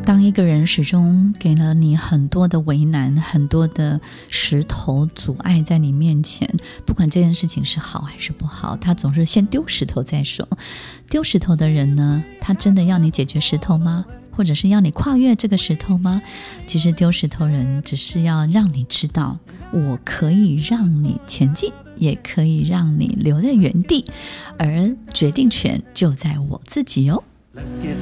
当一个人始终给了你很多的为难，很多的石头阻碍在你面前，不管这件事情是好还是不好，他总是先丢石头再说。丢石头的人呢，他真的要你解决石头吗？或者是要你跨越这个石头吗？其实丢石头人只是要让你知道，我可以让你前进，也可以让你留在原地，而决定权就在我自己哦。Let's get